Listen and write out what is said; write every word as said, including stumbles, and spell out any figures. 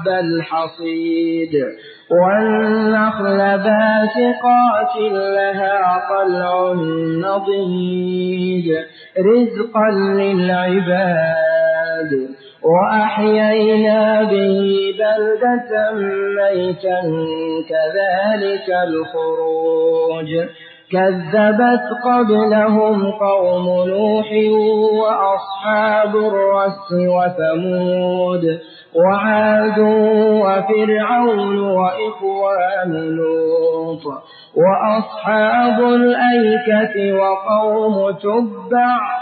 حب الحصيد والنخل باسقات لها طلع نضيد رزقا للعباد وأحيينا به بلدة ميتا كذلك الخروج كذبت قبلهم قوم نوح وأصحاب الرس وثمود وعاد وفرعون وإخوان لوط وأصحاب الأيكة وقوم تبع